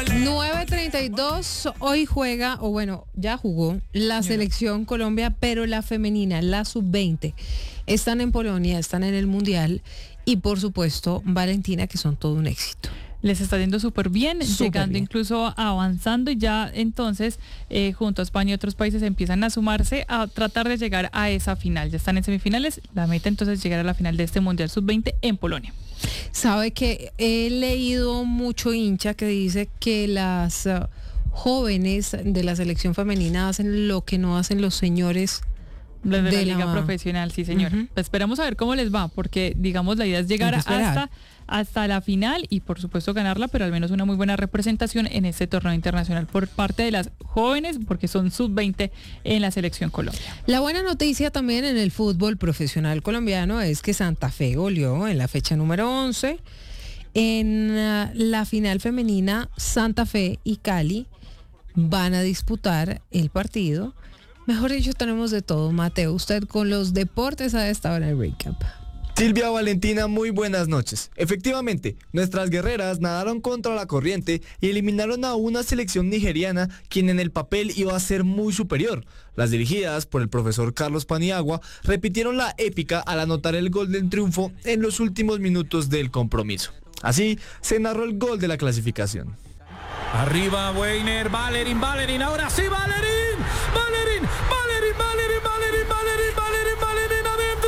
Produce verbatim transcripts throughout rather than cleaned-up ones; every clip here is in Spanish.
nueve treinta y dos, hoy juega, o bueno, ya jugó la selección Colombia, pero la femenina, la sub veinte, están en Polonia, están en el Mundial y por supuesto Valentina, que son todo un éxito. Les está yendo súper bien, Súper llegando bien. incluso avanzando y ya entonces eh, junto a España y otros países empiezan a sumarse a tratar de llegar a esa final. Ya están en semifinales, la meta entonces es llegar a la final de este Mundial sub veinte en Polonia. Sabe que he leído mucho hincha que dice que las uh, jóvenes de la selección femenina hacen lo que no hacen los señores Desde de la liga la... profesional, sí señora. Uh-huh. Esperamos a ver cómo les va, porque digamos la idea es llegar Hay que esperar. hasta, hasta la final y por supuesto ganarla, pero al menos una muy buena representación en este torneo internacional por parte de las jóvenes, porque son sub veinte en la selección Colombia. La buena noticia también en el fútbol profesional colombiano es que Santa Fe goleó en la fecha número once. En uh, la final femenina, Santa Fe y Cali van a disputar el partido. Mejor dicho, tenemos de todo. Mateo, usted con los deportes a esta hora en Recap. Silvia, Valentina, muy buenas noches. Efectivamente, nuestras guerreras nadaron contra la corriente y eliminaron a una selección nigeriana quien en el papel iba a ser muy superior. Las dirigidas por el profesor Carlos Paniagua repitieron la épica al anotar el gol del triunfo en los últimos minutos del compromiso. Así se narró el gol de la clasificación. Arriba Weiner, Valerín, Valerín, ahora sí Valerín, Valerín, Valerín, Valerín, Valerín, Valerín, Valerín, Valerín,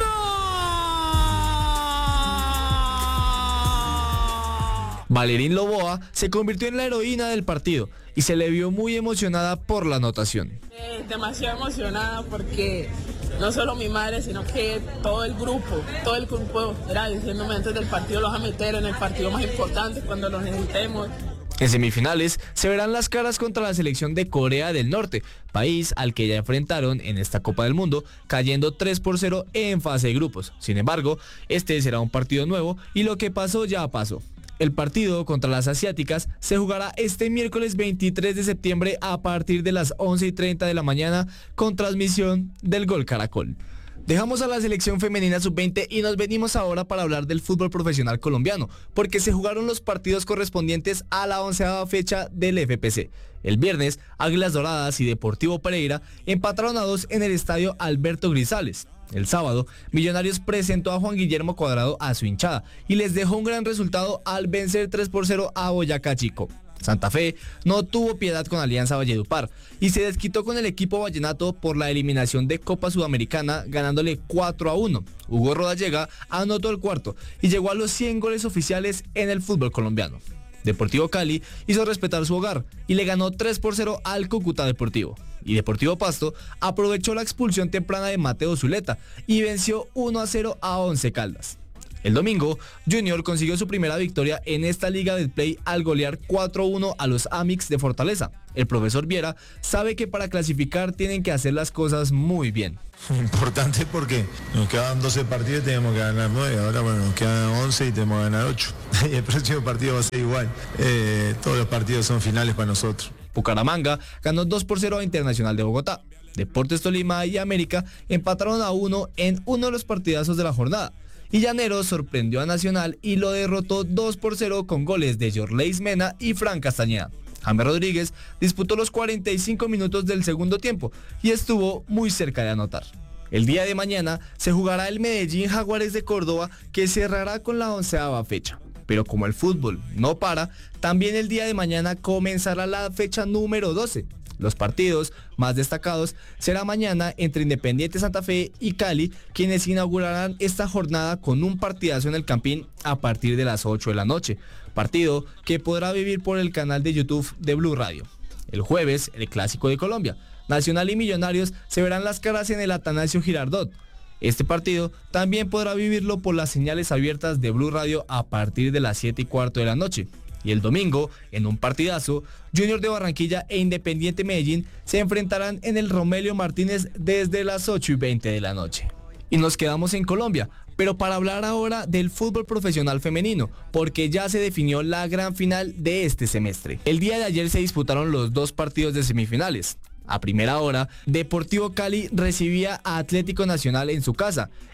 adentro. Valerín Loboa se convirtió en la heroína del partido y se le vio muy emocionada por la anotación. Eh, demasiado emocionada porque no solo mi madre, sino que todo el grupo, todo el grupo era diciéndome antes del partido los vas a meter en el partido más importante cuando los necesitemos. En semifinales se verán las caras contra la selección de Corea del Norte, país al que ya enfrentaron en esta Copa del Mundo, cayendo tres por cero en fase de grupos. Sin embargo, este será un partido nuevo y lo que pasó ya pasó. El partido contra las asiáticas se jugará este miércoles veintitrés de septiembre a partir de las once y treinta de la mañana con transmisión del Gol Caracol. Dejamos a la selección femenina sub veinte y nos venimos ahora para hablar del fútbol profesional colombiano, porque se jugaron los partidos correspondientes a la onceava fecha del F P C. El viernes, Águilas Doradas y Deportivo Pereira empataron a dos en el estadio Alberto Grisales. El sábado, Millonarios presentó a Juan Guillermo Cuadrado a su hinchada y les dejó un gran resultado al vencer tres por cero a Boyacá Chico. Santa Fe no tuvo piedad con Alianza Valledupar y se desquitó con el equipo vallenato por la eliminación de Copa Sudamericana ganándole cuatro a uno. Hugo Rodallega anotó el cuarto y llegó a los cien goles oficiales en el fútbol colombiano. Deportivo Cali hizo respetar su hogar y le ganó tres por cero al Cúcuta Deportivo. Y Deportivo Pasto aprovechó la expulsión temprana de Mateo Zuleta y venció uno a cero a Once Caldas. El domingo, Junior consiguió su primera victoria en esta Liga del Play al golear cuatro a uno a los Amix de Fortaleza. El profesor Viera sabe que para clasificar tienen que hacer las cosas muy bien. Importante porque nos quedaban doce partidos y tenemos que ganar nueve, ahora bueno, nos quedan once y tenemos que ganar ocho. Y el próximo partido va a ser igual. Eh, todos los partidos son finales para nosotros. Bucaramanga ganó dos por cero a Internacional de Bogotá. Deportes Tolima y América empataron a uno en uno de los partidazos de la jornada. Y Llaneros sorprendió a Nacional y lo derrotó dos por cero con goles de Yorleis Mena y Fran Castañeda. James Rodríguez disputó los cuarenta y cinco minutos del segundo tiempo y estuvo muy cerca de anotar. El día de mañana se jugará el Medellín Jaguares de Córdoba, que cerrará con la onceava fecha. Pero como el fútbol no para, también el día de mañana comenzará la fecha número doce. Los partidos más destacados será mañana entre Independiente Santa Fe y Cali, quienes inaugurarán esta jornada con un partidazo en el Campín a partir de las ocho de la noche, partido que podrá vivir por el canal de YouTube de Blue Radio. El jueves, el Clásico de Colombia, Nacional y Millonarios se verán las caras en el Atanasio Girardot. Este partido también podrá vivirlo por las señales abiertas de Blue Radio a partir de las siete y cuarto de la noche. Y el domingo, en un partidazo, Junior de Barranquilla e Independiente Medellín se enfrentarán en el Romelio Martínez desde las ocho y veinte de la noche. Y nos quedamos en Colombia, pero para hablar ahora del fútbol profesional femenino, porque ya se definió la gran final de este semestre. El día de ayer se disputaron los dos partidos de semifinales. A primera hora, Deportivo Cali recibía a Atlético Nacional en su casa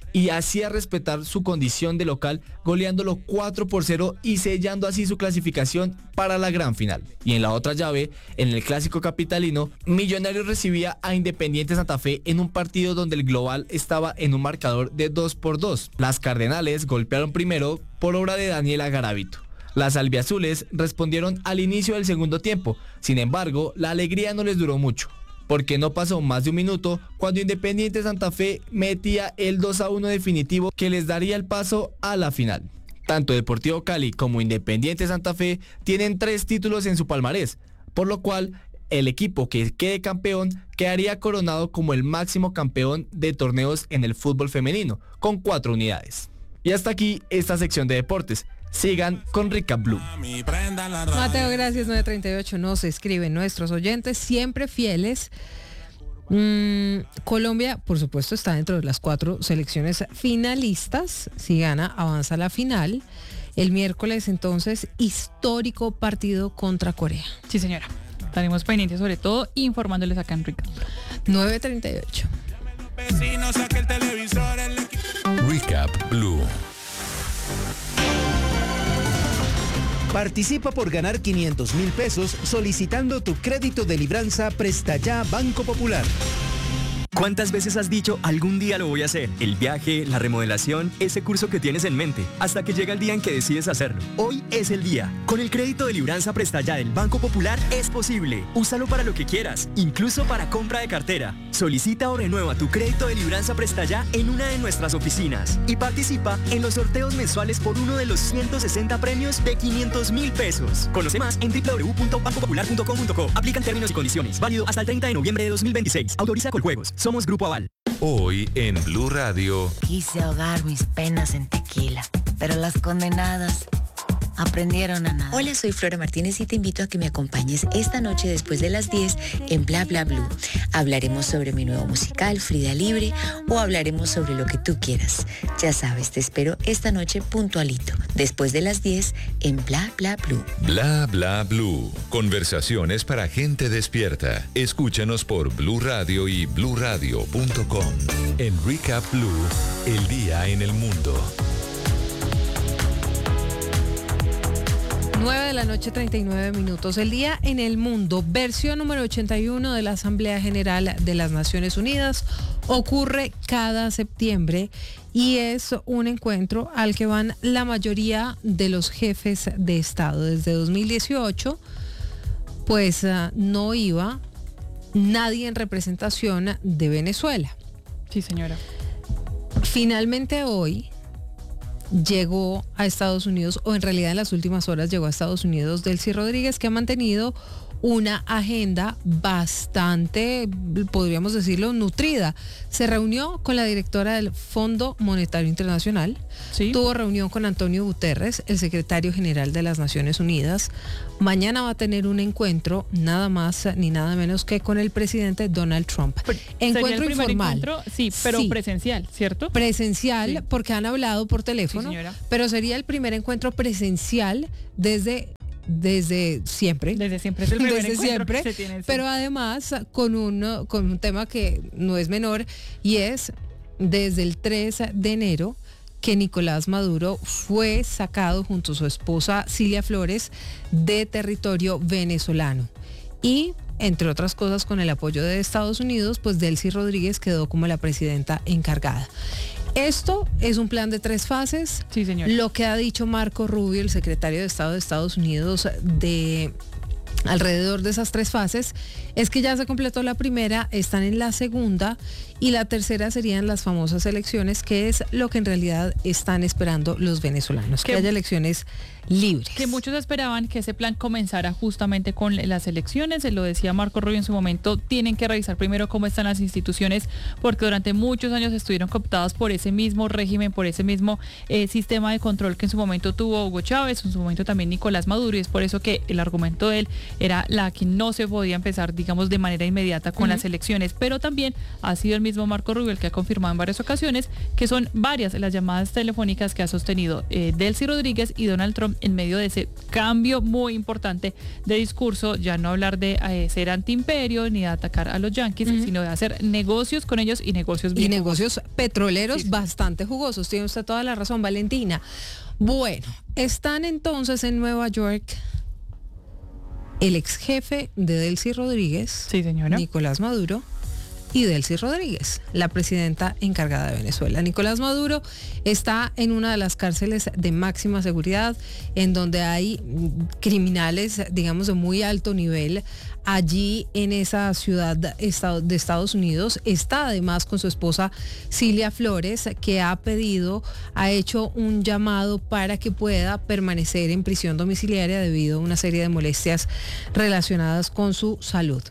y hacía respetar su condición de local, goleándolo cuatro por cero y sellando así su clasificación para la gran final. Y en la otra llave, en el clásico capitalino, Millonarios recibía a Independiente Santa Fe en un partido donde el global estaba en un marcador de dos por dos. Las Cardenales golpearon primero por obra de Daniela Garavito. Las albiazules respondieron al inicio del segundo tiempo. Sin embargo, la alegría no les duró mucho, porque no pasó más de un minuto cuando Independiente Santa Fe metía el dos a uno definitivo que les daría el paso a la final. Tanto Deportivo Cali como Independiente Santa Fe tienen tres títulos en su palmarés, por lo cual el equipo que quede campeón quedaría coronado como el máximo campeón de torneos en el fútbol femenino, con cuatro unidades. Y hasta aquí esta sección de deportes. Sigan con Recap Blue. Mateo, gracias. nueve treinta y ocho nos escriben nuestros oyentes, siempre fieles. Mm, Colombia, por supuesto, está dentro de las cuatro selecciones finalistas. Si gana, avanza a la final. El miércoles, entonces, histórico partido contra Corea. Sí, señora. Estaremos pendientes, sobre todo, informándoles acá en Recap. nueve treinta y ocho. Recap Blue. Participa por ganar quinientos mil pesos solicitando tu crédito de libranza Presta Ya Banco Popular. ¿Cuántas veces has dicho algún día lo voy a hacer? El viaje, la remodelación, ese curso que tienes en mente, hasta que llega el día en que decides hacerlo. Hoy es el día. Con el crédito de libranza Presta Ya del Banco Popular es posible. Úsalo para lo que quieras, incluso para compra de cartera. Solicita o renueva tu crédito de libranza Presta Ya en una de nuestras oficinas y participa en los sorteos mensuales por uno de los ciento sesenta premios de quinientos mil pesos. Conoce más en doble u doble u doble u punto banco popular punto com punto co. Aplican términos y condiciones. Válido hasta el treinta de noviembre de dos mil veintiséis. Autoriza Coljuegos. Somos Grupo Aval. Hoy en Blue Radio. Quise ahogar mis penas en tequila, pero las condenadas aprendieron a nada. Hola, soy Flora Martínez y te invito a que me acompañes esta noche después de las diez en Bla Bla Blue. Hablaremos sobre mi nuevo musical, Frida Libre, o hablaremos sobre lo que tú quieras. Ya sabes, te espero esta noche puntualito, después de las diez en Bla Bla Blue. Bla Bla Blue. Conversaciones para gente despierta. Escúchanos por Blue Radio y blue radio punto com. En Recap Blue, el día en el mundo. nueve de la noche, treinta y nueve minutos. El día en el mundo, versión número ochenta y uno de la Asamblea General de las Naciones Unidas, ocurre cada septiembre y es un encuentro al que van la mayoría de los jefes de Estado. Desde dos mil dieciocho, pues uh, no iba nadie en representación de Venezuela. Sí, señora. Finalmente hoy llegó a Estados Unidos, o en realidad en las últimas horas llegó a Estados Unidos, Delcy Rodríguez, que ha mantenido una agenda bastante, podríamos decirlo, nutrida. Se reunió con la directora del Fondo Monetario Internacional, ¿sí? Tuvo reunión con Antonio Guterres, el secretario general de las Naciones Unidas. Mañana va a tener un encuentro, nada más ni nada menos que con el presidente Donald Trump. Pero encuentro el informal. Encuentro, sí, pero sí. presencial, ¿cierto? Presencial, sí. Porque han hablado por teléfono, sí, señora. Pero sería el primer encuentro presencial desde... Desde siempre. Desde siempre es el primer Desde encuentro siempre, que se tiene, sí. Pero además con un, con un tema que no es menor, y es desde el tres de enero que Nicolás Maduro fue sacado junto a su esposa Cilia Flores de territorio venezolano. Y entre otras cosas, con el apoyo de Estados Unidos, pues Delcy Rodríguez quedó como la presidenta encargada. Esto es un plan de tres fases. Sí, señor. Lo que ha dicho Marco Rubio, el secretario de Estado de Estados Unidos, de alrededor de esas tres fases, es que ya se completó la primera, están en la segunda, y la tercera serían las famosas elecciones, que es lo que en realidad están esperando los venezolanos, que, que haya elecciones libres. Que muchos esperaban que ese plan comenzara justamente con las elecciones. Se lo decía Marco Rubio en su momento, tienen que revisar primero cómo están las instituciones, porque durante muchos años estuvieron cooptadas por ese mismo régimen, por ese mismo eh, sistema de control que en su momento tuvo Hugo Chávez, en su momento también Nicolás Maduro, y es por eso que el argumento de él era la que no se podía empezar, digamos, de manera inmediata con uh-huh. las elecciones. Pero también ha sido el mismo Marco Rubio el que ha confirmado en varias ocasiones que son varias las llamadas telefónicas que ha sostenido eh, Delcy Rodríguez y Donald Trump en medio de ese cambio muy importante de discurso, ya no hablar de eh, ser antiimperio ni de atacar a los yanquis, uh-huh. sino de hacer negocios con ellos y negocios bien y negocios jugosos. Petroleros sí. bastante jugosos. Tiene usted toda la razón, Valentina. Bueno, están entonces en Nueva York el ex jefe de Delcy Rodríguez, sí, señora. Nicolás Maduro, y Delcy Rodríguez, la presidenta encargada de Venezuela. Nicolás Maduro está en una de las cárceles de máxima seguridad, en donde hay criminales, digamos, de muy alto nivel. Allí en esa ciudad de Estados Unidos está además con su esposa Cilia Flores, que ha pedido, ha hecho un llamado para que pueda permanecer en prisión domiciliaria debido a una serie de molestias relacionadas con su salud.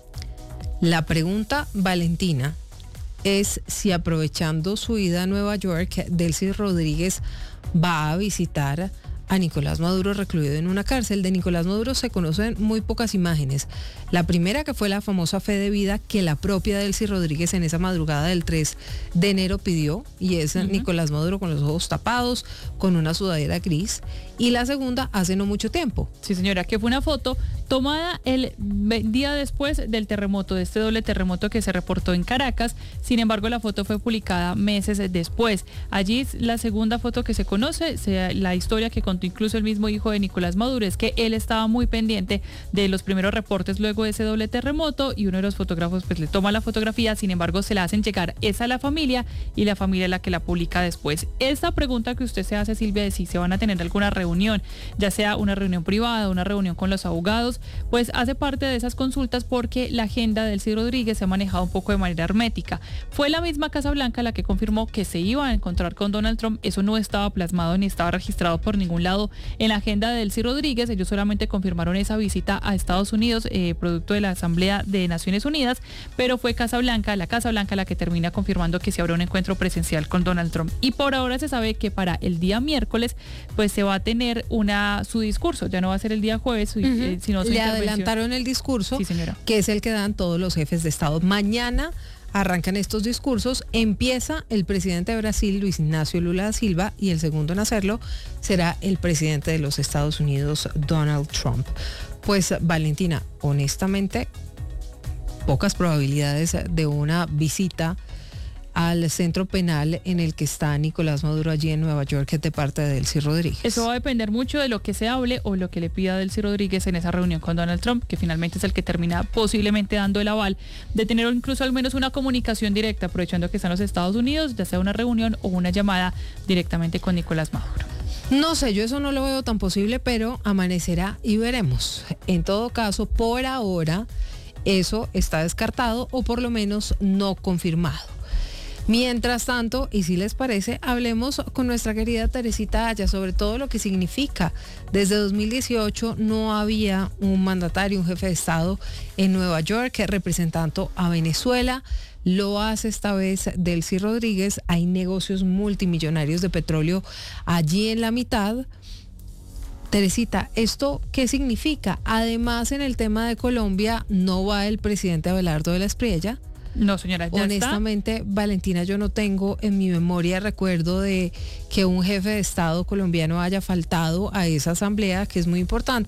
La pregunta, Valentina, es si aprovechando su ida a Nueva York, Delcy Rodríguez va a visitar a Nicolás Maduro recluido en una cárcel. De Nicolás Maduro se conocen muy pocas imágenes. La primera, que fue la famosa fe de vida que la propia Delcy Rodríguez en esa madrugada del tres de enero pidió, y es uh-huh. Nicolás Maduro con los ojos tapados, con una sudadera gris. Y la segunda, hace no mucho tiempo. Sí, señora, que fue una foto tomada el día después del terremoto, de este doble terremoto que se reportó en Caracas. Sin embargo, la foto fue publicada meses después. Allí es la segunda foto que se conoce. La historia que contó incluso el mismo hijo de Nicolás Maduro es que él estaba muy pendiente de los primeros reportes luego de ese doble terremoto, y uno de los fotógrafos pues le toma la fotografía. Sin embargo, se la hacen llegar esa a la familia, y la familia es la que la publica después. Esta pregunta que usted se hace, Silvia, de si se van a tener alguna reunión, ya sea una reunión privada, una reunión con los abogados, pues hace parte de esas consultas, porque la agenda de Delcy Rodríguez se ha manejado un poco de manera hermética. Fue la misma Casa Blanca la que confirmó que se iba a encontrar con Donald Trump. Eso no estaba plasmado ni estaba registrado por ningún lado en la agenda de Delcy Rodríguez. Ellos solamente confirmaron esa visita a Estados Unidos, eh, producto de la Asamblea de Naciones Unidas, pero fue Casa Blanca, la Casa Blanca la que termina confirmando que se habrá un encuentro presencial con Donald Trump. Y por ahora se sabe que para el día miércoles pues se va a tener una su discurso, ya no va a ser el día jueves, uh-huh. eh, sino su Le adelantaron el discurso, sí, señora, que es el que dan todos los jefes de Estado. Mañana arrancan estos discursos, empieza el presidente de Brasil, Luis Ignacio Lula da Silva, y el segundo en hacerlo será el presidente de los Estados Unidos, Donald Trump. Pues, Valentina, honestamente, pocas probabilidades de una visita al centro penal en el que está Nicolás Maduro allí en Nueva York de parte de Delcy Rodríguez. Eso va a depender mucho de lo que se hable o lo que le pida Delcy Rodríguez en esa reunión con Donald Trump, que finalmente es el que termina posiblemente dando el aval de tener incluso al menos una comunicación directa, aprovechando que están los Estados Unidos, ya sea una reunión o una llamada directamente con Nicolás Maduro. No sé, yo eso no lo veo tan posible, pero amanecerá y veremos. En todo caso, por ahora, eso está descartado, o por lo menos no confirmado. Mientras tanto, y si les parece, hablemos con nuestra querida Teresita Aya sobre todo lo que significa. Desde dos mil dieciocho no había un mandatario, un jefe de Estado en Nueva York representando a Venezuela. Lo hace esta vez Delcy Rodríguez. Hay negocios multimillonarios de petróleo allí en la mitad. Teresita, ¿esto qué significa? Además, en el tema de Colombia, no va el presidente Abelardo de la Espriella. No, señora, ya Honestamente, está. Valentina, yo no tengo en mi memoria recuerdo de que un jefe de Estado colombiano haya faltado a esa asamblea, que es muy importante.